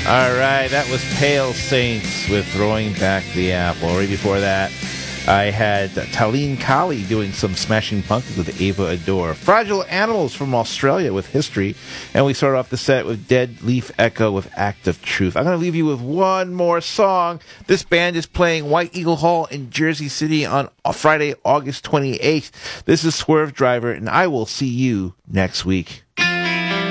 All right, that was Pale Saints with Throwing Back the Apple. Right before that, I had Talene Kali doing some Smashing Pumpkins with Ava Adore. Fragile Animals from Australia with History. And we started off the set with Dead Leaf Echo with Act of Truth. I'm going to leave you with one more song. This band is playing White Eagle Hall in Jersey City on Friday, August 28th. This is Swerve Driver, and I will see you next week.